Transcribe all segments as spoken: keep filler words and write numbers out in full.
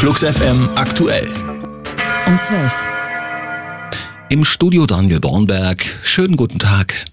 Flux F M aktuell. Um zwölf. Im Studio Daniel Bornberg. Schönen guten Tag.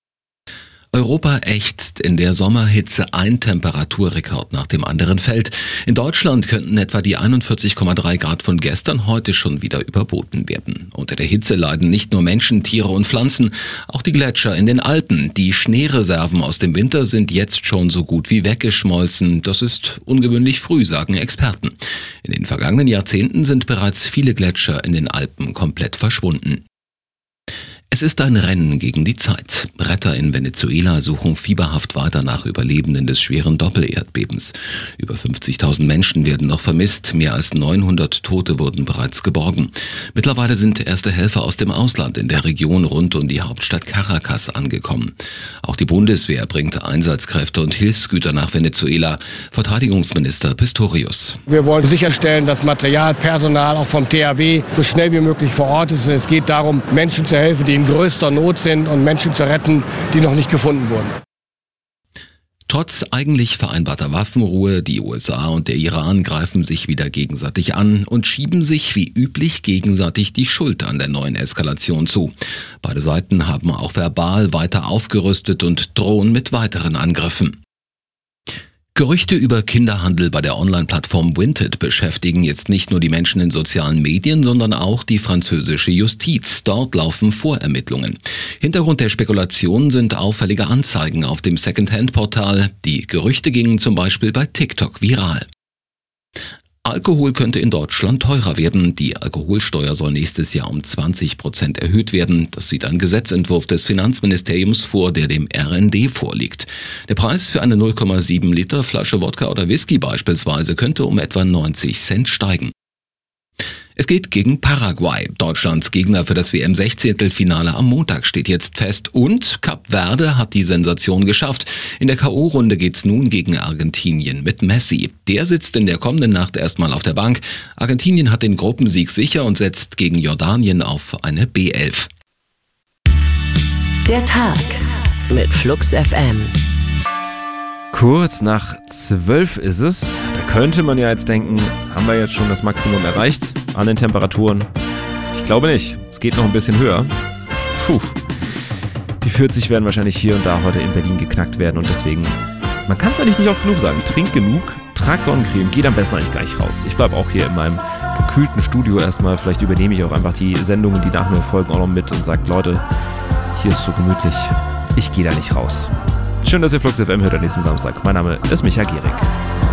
Europa ächzt, in der Sommerhitze ein Temperaturrekord nach dem anderen fällt. In Deutschland könnten etwa die einundvierzig Komma drei Grad von gestern heute schon wieder überboten werden. Unter der Hitze leiden nicht nur Menschen, Tiere und Pflanzen, auch die Gletscher in den Alpen. Die Schneereserven aus dem Winter sind jetzt schon so gut wie weggeschmolzen. Das ist ungewöhnlich früh, sagen Experten. In den vergangenen Jahrzehnten sind bereits viele Gletscher in den Alpen komplett verschwunden. Es ist ein Rennen gegen die Zeit. Retter in Venezuela suchen fieberhaft weiter nach Überlebenden des schweren Doppelerdbebens. Über fünfzigtausend Menschen werden noch vermisst, mehr als neunhundert Tote wurden bereits geborgen. Mittlerweile sind erste Helfer aus dem Ausland in der Region rund um die Hauptstadt Caracas angekommen. Auch die Bundeswehr bringt Einsatzkräfte und Hilfsgüter nach Venezuela. Verteidigungsminister Pistorius. Wir wollen sicherstellen, dass Material, Personal auch vom T H W so schnell wie möglich vor Ort ist. Es geht darum, Menschen zu helfen, die in größter Not sind und Menschen zu retten, die noch nicht gefunden wurden. Trotz eigentlich vereinbarter Waffenruhe, die U S A und der Iran greifen sich wieder gegenseitig an und schieben sich wie üblich gegenseitig die Schuld an der neuen Eskalation zu. Beide Seiten haben auch verbal weiter aufgerüstet und drohen mit weiteren Angriffen. Gerüchte über Kinderhandel bei der Online-Plattform Vinted beschäftigen jetzt nicht nur die Menschen in sozialen Medien, sondern auch die französische Justiz. Dort laufen Vorermittlungen. Hintergrund der Spekulationen sind auffällige Anzeigen auf dem Secondhand-Portal. Die Gerüchte gingen zum Beispiel bei TikTok viral. Alkohol könnte in Deutschland teurer werden. Die Alkoholsteuer soll nächstes Jahr um zwanzig Prozent erhöht werden. Das sieht ein Gesetzentwurf des Finanzministeriums vor, der dem R N D vorliegt. Der Preis für eine null Komma sieben Liter Flasche Wodka oder Whisky beispielsweise könnte um etwa neunzig Cent steigen. Es geht gegen Paraguay. Deutschlands Gegner für das W M-Sechzehntelfinale am Montag steht jetzt fest. Und Kap Verde hat die Sensation geschafft. In der K O-Runde geht's nun gegen Argentinien mit Messi. Der sitzt in der kommenden Nacht erstmal auf der Bank. Argentinien hat den Gruppensieg sicher und setzt gegen Jordanien auf eine B elf. Der Tag mit Flux F M. Kurz nach zwölf ist es. Da könnte man ja jetzt denken, haben wir jetzt schon das Maximum erreicht an den Temperaturen? Ich glaube nicht. Es geht noch ein bisschen höher. Puh. Die vierzig werden wahrscheinlich hier und da heute in Berlin geknackt werden und deswegen, man kann es eigentlich nicht oft genug sagen. Trink genug, trag Sonnencreme, geht am besten eigentlich gar nicht raus. Ich bleibe auch hier in meinem gekühlten Studio erstmal. Vielleicht übernehme ich auch einfach die Sendungen, die nach mir folgen, auch noch mit und sage, Leute, hier ist so gemütlich. Ich gehe da nicht raus. Schön, dass ihr Flux F M hört am nächsten Samstag. Mein Name ist Micha Gehrig.